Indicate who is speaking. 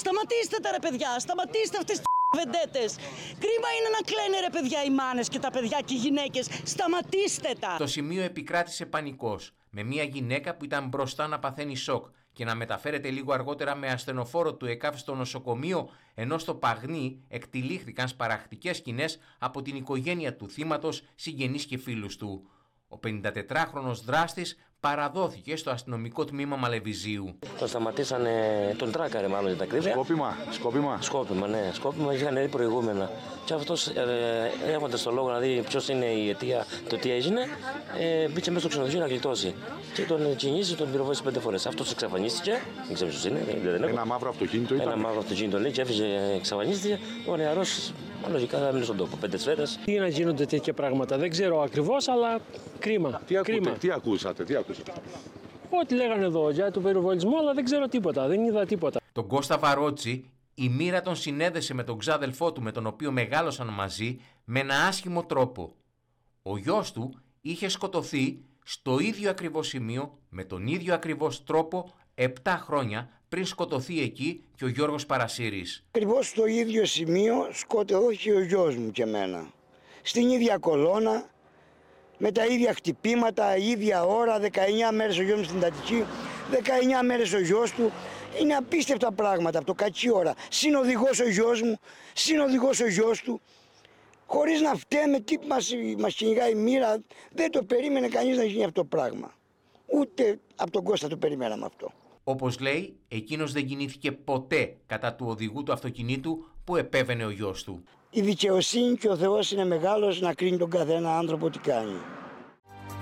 Speaker 1: Σταματήστε τα ρε παιδιά, σταματήστε αυτές τις βεντέτες. Κρίμα είναι να κλαίνε ρε παιδιά οι μάνες και τα παιδιά και οι γυναίκες. Σταματήστε τα.
Speaker 2: Στο σημείο επικράτησε πανικός, με μια γυναίκα που ήταν μπροστά να παθαίνει σοκ και να μεταφέρεται λίγο αργότερα με ασθενοφόρο του ΕΚΑΒ στο νοσοκομείο, ενώ στο Παγνί εκτυλίχθηκαν σπαραχτικές σκηνές από την οικογένεια του θύματος, συγγενείς και φίλους του. Ο 54χρονος δράστης παραδόθηκε στο αστυνομικό τμήμα Μαλεβιζίου.
Speaker 3: Τον σταματήσανε, τον τράκαρε μάλλον για τα ακρίβεια. Σκόπιμα, ναι. Σκόπιμα, είχαν δει προηγούμενα. Και αυτός έχοντας το λόγο να δει ποιος είναι η αιτία, το τι έγινε, μπήκε μέσα στο ξενοδοχείο να γλιτώσει. Και τον κινήσει, τον πυροβόλησε 5 φορές. Αυτός εξαφανίστηκε, δεν ξέρω ποιος είναι.
Speaker 4: Ένα μαύρο αυτοκίνητο ήταν.
Speaker 3: Ένα μαύρο αυτοκίνητο λέει και έφυγε, εξαφανίστηκε. Ο νεαρός λογικά θα μείνει στον τόπο, 5 σφαίρες.
Speaker 5: Τι να γίνονται τέτοια πράγματα, δεν ξέρω ακριβώς, αλλά κρίμα.
Speaker 4: Τι ακούσατε.
Speaker 5: Ό,τι λέγανε εδώ για τον πυροβολισμό, αλλά δεν ξέρω τίποτα, δεν είδα τίποτα.
Speaker 2: Τον Κώστα Βαρότσι η μοίρα τον συνέδεσε με τον ξάδελφό του με τον οποίο μεγάλωσαν μαζί με ένα άσχημο τρόπο. Ο γιος του είχε σκοτωθεί στο ίδιο ακριβώς σημείο με τον ίδιο ακριβώς τρόπο 7 χρόνια πριν σκοτωθεί εκεί και ο Γιώργος Παρασύρης.
Speaker 6: Ακριβώς στο ίδιο σημείο σκοτώθηκε ο γιος μου και εμένα. Στην ίδια κολόνα, με τα ίδια χτυπήματα, ίδια ώρα, 19 μέρες ο γιος μου στην Αττική, 19 μέρες ο γιος του. Είναι απίστευτα πράγματα από το κακή ώρα. Συνοδηγός ο γιος μου, συνοδηγός ο γιος του. Χωρίς να φταίμε τι μας κυνηγάει η μοίρα, δεν το περίμενε κανείς να γίνει αυτό το πράγμα. Ούτε από τον Κώστα το περιμέναμε αυτό.
Speaker 2: Όπως λέει, εκείνος δεν κινήθηκε ποτέ κατά του οδηγού του αυτοκινήτου που επέβαινε ο γιος του.
Speaker 6: Η δικαιοσύνη και ο Θεός είναι μεγάλος να κρίνει τον καθένα άνθρωπο τι κάνει.